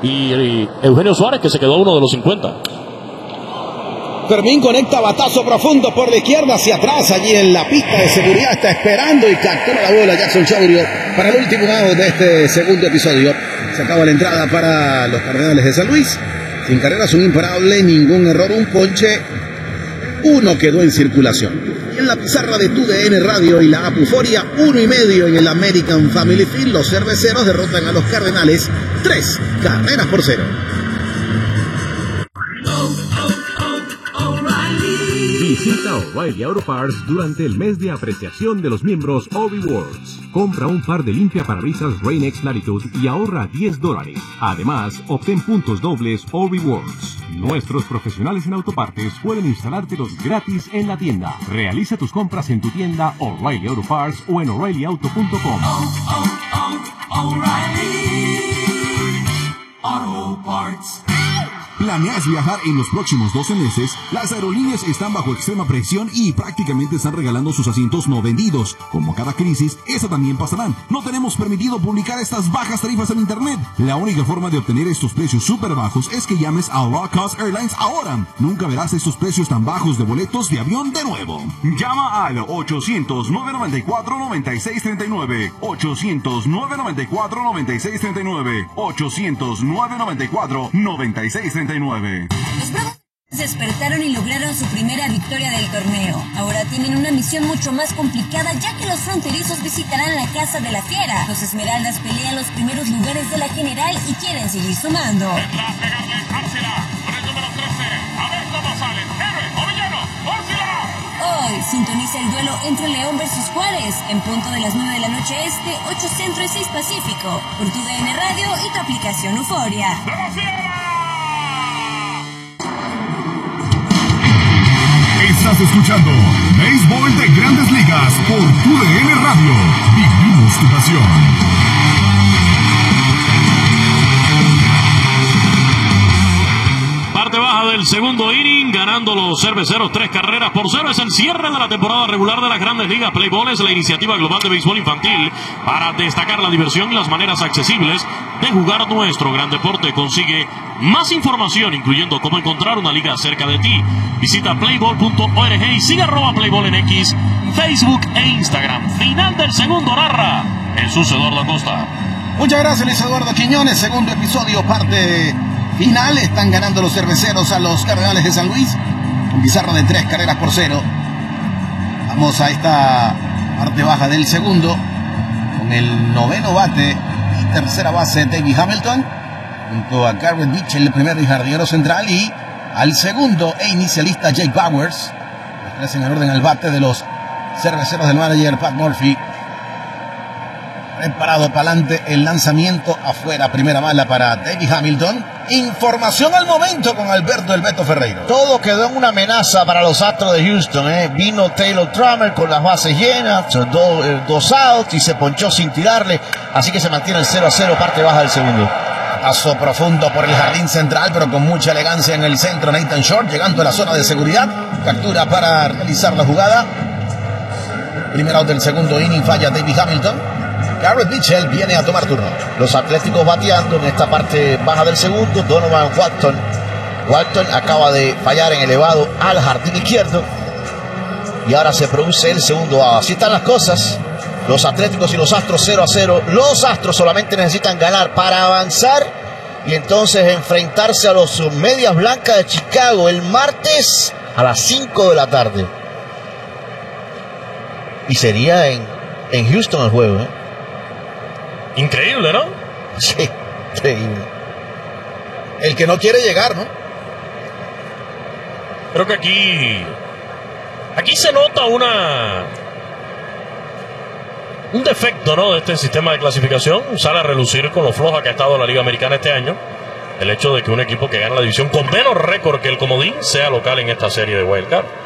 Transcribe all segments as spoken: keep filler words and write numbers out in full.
y, y Eugenio Suárez, que se quedó uno de los cincuenta. Fermín conecta batazo profundo por la izquierda hacia atrás. Allí en la pista de seguridad está esperando y captura la bola Jackson Chourio para el último out de este segundo episodio. Se acaba la entrada para los Cardenales de San Luis. Sin carreras, un imparable, ningún error, un ponche. Uno quedó en circulación. Y en la pizarra de T U D N Radio y la Apuforia, uno y medio en el American Family Field. Los cerveceros derrotan a los Cardenales tres carreras por cero. Visita O'Reilly Auto Parts durante el mes de apreciación de los miembros O-Rewards. Compra un par de limpiaparabrisas Rain-X Latitude y ahorra diez dólares. Además, obtén puntos dobles O-Rewards. Nuestros profesionales en autopartes pueden instalártelos gratis en la tienda. Realiza tus compras en tu tienda O'Reilly Auto Parts o en O'Reilly Auto punto com. Oh, oh, oh, O'Reilly Auto Parts. ¿Planeas viajar en los próximos doce meses? Las aerolíneas están bajo extrema presión y prácticamente están regalando sus asientos no vendidos. Como cada crisis, esa también pasará. No tenemos permitido publicar estas bajas tarifas en internet. La única forma de obtener estos precios súper bajos es que llames a Low Cost Airlines ahora. Nunca verás estos precios tan bajos de boletos de avión de nuevo. Llama al ochocientos, nueve noventa y cuatro, noventa y seis treinta y nueve. ochocientos, nueve noventa y cuatro, noventa y seis treinta y nueve. ochocientos, nueve noventa y cuatro, noventa y seis treinta y nueve. Los Bravos despertaron y lograron su primera victoria del torneo. Ahora tienen una misión mucho más complicada, ya que los fronterizos visitarán la casa de la fiera. Los Esmeraldas pelean los primeros lugares de la general y quieren seguir sumando. Detrás pegarle, Árcila, con el número trece. A ver cómo salen. Héroe o villano, Árcila. Hoy sintoniza el duelo entre León versus Juárez, en punto de las nueve de la noche este, ocho centro y seis pacífico, por tu D N Radio y tu aplicación Euforia. ¡De la fiera! Estás escuchando Béisbol de Grandes Ligas por tu D N Radio. Vivimos tu pasión. Parte baja del segundo inning, ganando los cerveceros tres carreras por cero. Es el cierre de la temporada regular de las Grandes Ligas. Play Ball es la iniciativa global de béisbol infantil para destacar la diversión y las maneras accesibles de jugar nuestro gran deporte. Consigue más información, incluyendo cómo encontrar una liga cerca de ti. Visita playball punto org y sigue arroba Playball en X, Facebook e Instagram. Final del segundo, narra Jesús Eduardo Acosta. Muchas gracias, Luis Eduardo Quiñones. Segundo episodio, parte final. Están ganando los cerveceros a los Cardenales de San Luis con pizarra de tres carreras por cero. Vamos a esta parte baja del segundo con el noveno bate y tercera base David Hamilton junto a Garrett Mitchell, el primer jardinero central, y al segundo e inicialista Jake Bowers. Los tres en el orden al bate de los cerveceros del manager Pat Murphy. Preparado para adelante, el lanzamiento afuera, primera bala para David Hamilton. Información al momento con Alberto El Beto Ferreiro. Todo quedó en una amenaza para los Astros de Houston, ¿eh? Vino Taylor Trammell con las bases llenas, dos, eh, dos outs y se ponchó sin tirarle, así que se mantiene el cero a cero, parte baja del segundo. Paso profundo por el jardín central, pero con mucha elegancia en el centro. Nathan Short llegando a la zona de seguridad, captura para realizar la jugada. Primer out del segundo inning, falla David Hamilton. Garrett Mitchell viene a tomar turno. Los Atléticos bateando en esta parte baja del segundo. Donovan Walton. Walton acaba de fallar en elevado al jardín izquierdo. Y ahora se produce el segundo out. Así están las cosas. Los Atléticos y los Astros cero a cero. Los Astros solamente necesitan ganar para avanzar y entonces enfrentarse a los Medias Blancas de Chicago el martes a las cinco de la tarde. Y sería en, en Houston el juego, ¿eh? Increíble, ¿no? Sí, increíble. El que no quiere llegar, ¿no? Creo que aquí... Aquí se nota una... un defecto, ¿no?, de este sistema de clasificación. Sale a relucir con lo floja que ha estado la Liga Americana este año. El hecho de que un equipo que gana la división con menos récord que el comodín sea local en esta serie de Wild Card.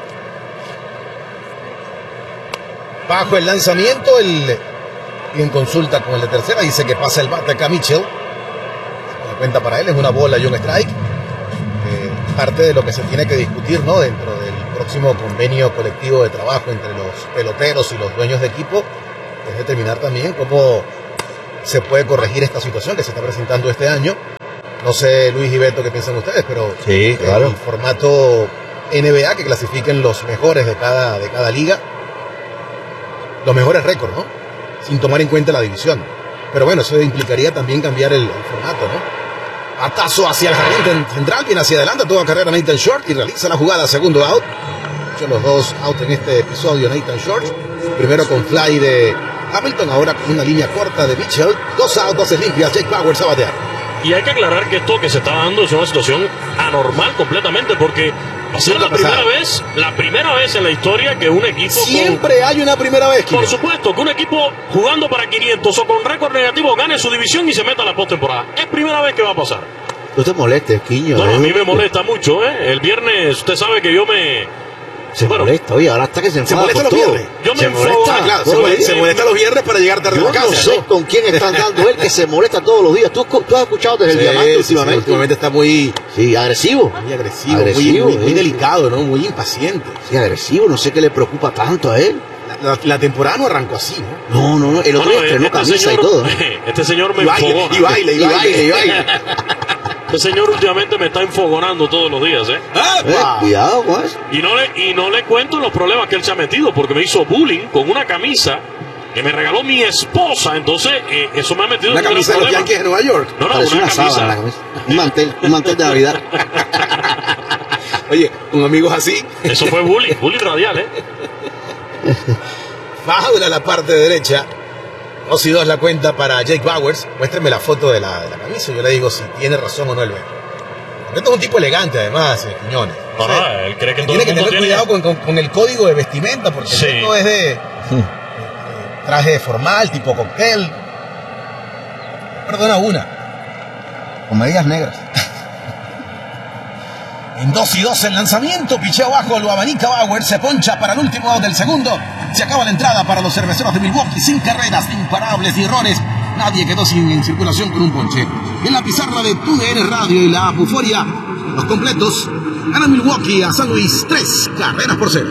Bajo el lanzamiento, el... y en consulta con el de tercera, dice que pasa el bate acá Mitchell. Se da cuenta para él, es una bola y un strike. Eh, parte de lo que se tiene que discutir, ¿no?, dentro del próximo convenio colectivo de trabajo entre los peloteros y los dueños de equipo, es determinar también cómo se puede corregir esta situación que se está presentando este año. No sé, Luis y Beto, qué piensan ustedes, pero Sí, claro. el formato N B A que clasifiquen los mejores de cada, de cada liga, los mejores récords, ¿no? Sin tomar en cuenta la división. Pero bueno, eso implicaría también cambiar el, el formato, ¿no? Batazo hacia el jardín central, viene hacia adelante, toda carrera Nathan Short y realiza la jugada, segundo out. Son los dos out en este episodio, Nathan Short. Primero con fly de Hamilton, ahora con una línea corta de Mitchell. Dos outs, bases limpias, Jake Bauers a batear. Y hay que aclarar que esto que se está dando es una situación anormal completamente, porque va a ser la primera vez, la primera vez en la historia que un equipo... Siempre con, hay una primera vez, Por supuesto, que un equipo jugando para quinientos o con récord negativo gane su división y se meta a la postemporada. Es primera vez que va a pasar. No te molestes, Quiño. No, ¿eh? a mí me molesta mucho, ¿eh? El viernes, usted sabe que yo me... Se bueno, molesta, oye, ahora hasta que se enfada se molesta con los todo. viernes. Yo me se molesta, enfogo, claro, se, molesta, se molesta los viernes para llegar tarde yo a casa. No sé ¿no? con quién están dando él que se molesta todos los días. ¿Tú, tú has escuchado desde el sí, diamante sí, últimamente? Sí, últimamente está muy, sí, agresivo. Muy agresivo, agresivo muy, muy, muy eh. delicado, ¿no? Muy impaciente. Sí, agresivo, no sé qué le preocupa tanto a él. La, la, la temporada no arrancó así, ¿no? No, no, no. El otro día estrenó este camisa señor, y todo. Este señor me y baile, enfogona. y baile, y baile, y baile. Este señor últimamente me está enfogonando todos los días, ¿eh? Ah, eh wow. Cuidado, pues. Y no, le, y no le cuento los problemas que él se ha metido, porque me hizo bullying con una camisa que me regaló mi esposa. Entonces, eh, eso me ha metido Una en un camisa de los problema. Yankees de Nueva York. No, no, Parece una, una camisa. sábana la camisa. Un mantel, un mantel de Navidad. Oye, un amigo es así. Eso fue bullying, bullying radial, ¿eh? Foul a la parte derecha. Dos y dos la cuenta para Jake Bauers. Muéstrenme la foto de la, de la camisa. Yo le digo si tiene razón o no el Beto. Beto es un tipo elegante, además, eh, Quiñones. No, no, él cree que todo tiene el que mundo tener tiene... cuidado con, con, con el código de vestimenta, porque Sí. no es de eh, traje formal, tipo cóctel. Perdona una. Con medias negras. En dos y dos el lanzamiento, picheo abajo, lo abanica Bauer, se poncha para el último out del segundo. Se acaba la entrada para los cerveceros de Milwaukee, sin carreras, imparables y errores. Nadie quedó sin en circulación con un ponche. En la pizarra de T V N Radio y la Buforia, los completos, gana Milwaukee a San Luis, tres carreras por cero.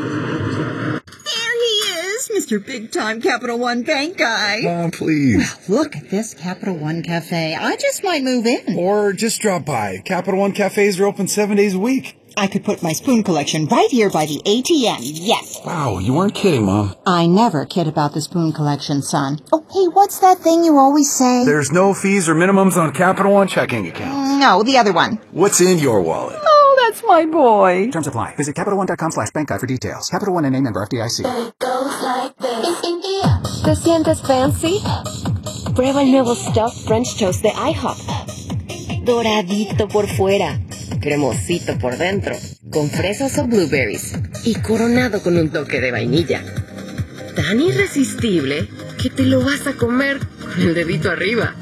Mister Big Time Capital One Bank guy. Mom, please. Well, look at this Capital One Cafe. I just might move in. Or just drop by. Capital One cafes are open seven days a week. I could put my spoon collection right here by the A T M. Yes. Wow, you weren't kidding, Mom. I never kid about the spoon collection, son. Oh, hey, what's that thing you always say? There's no fees or minimums on Capital One checking accounts. No, the other one. What's in your wallet? Oh, that's my boy. Terms apply. Visit CapitalOne.com slash bank guide for details. Capital One N A member F D I C. ¿Te sientes fancy? Prueba el nuevo Stuffed French Toast de IHOP. Doradito por fuera, cremosito por dentro, con fresas o blueberries y coronado con un toque de vainilla. Tan irresistible que te lo vas a comer con el dedito arriba.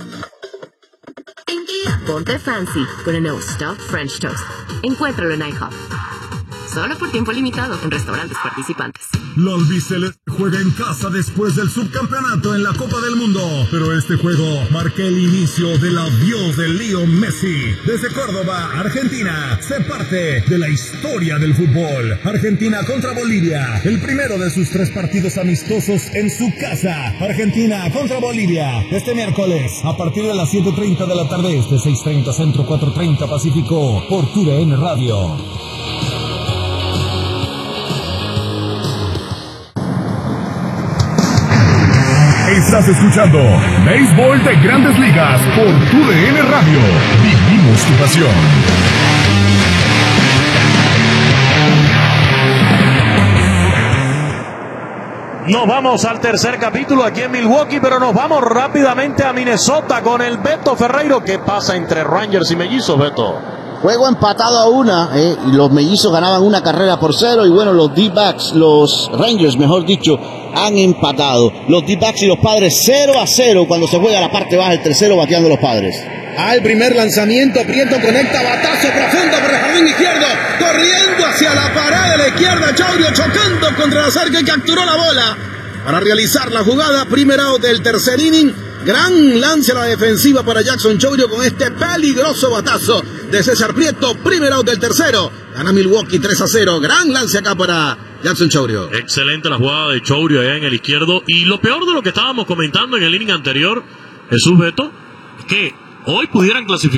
Ponte fancy con el nuevo Stuffed French Toast. Encuéntralo en IHOP. Solo por tiempo limitado en restaurantes participantes. La albiceleste juega en casa después del subcampeonato en la Copa del Mundo. Pero este juego marca el inicio del adiós de Leo Messi. Desde Córdoba, Argentina, se parte de la historia del fútbol. Argentina contra Bolivia. El primero de sus tres partidos amistosos en su casa. Argentina contra Bolivia. Este miércoles, a partir de las siete treinta de la tarde, este seis treinta Centro, cuatro treinta Pacífico, por T V N Radio. Estás escuchando Béisbol de Grandes Ligas por T V N Radio. Vivimos tu pasión. Nos vamos al tercer capítulo aquí en Milwaukee, pero nos vamos rápidamente a Minnesota con el Beto Ferreiro. ¿Qué pasa entre Rangers y Mellizos, Beto? Juego empatado a una, eh, y los Mellizos ganaban una carrera por cero, y bueno, los D-backs, los Rangers, mejor dicho, han empatado. Los D-backs y los Padres cero a cero cuando se juega la parte baja, el tercero bateando los Padres. Al primer lanzamiento, Prieto conecta batazo profundo por el jardín izquierdo, corriendo hacia la pared de la izquierda, Chaurio chocando contra la cerca y capturó la bola para realizar la jugada. Primer out del tercer inning. Gran lance a la defensiva para Jackson Chourio con este peligroso batazo de César Prieto. Primer out del tercero. Gana Milwaukee tres a cero. Gran lance acá para Jackson Chourio. Excelente la jugada de Chourio allá en el izquierdo. Y lo peor de lo que estábamos comentando en el inning anterior, Jesús Beto, es que hoy pudieran clasificar